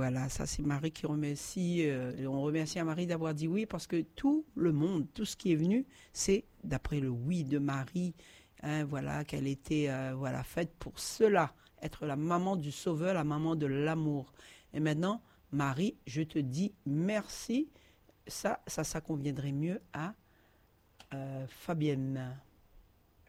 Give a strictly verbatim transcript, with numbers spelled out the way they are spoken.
voilà, ça c'est Marie qui remercie, euh, on remercie à Marie d'avoir dit oui parce que tout le monde, tout ce qui est venu, c'est d'après le oui de Marie, hein, voilà, qu'elle était euh, voilà, faite pour cela, être la maman du Sauveur, la maman de l'amour. Et maintenant, Marie, je te dis merci, ça, ça, ça conviendrait mieux à euh, Fabienne.